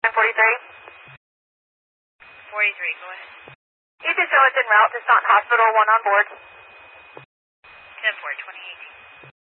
1043. 43, go ahead. You can show it's en route to Staunton Hospital, 1 on board. 10-4, 2018.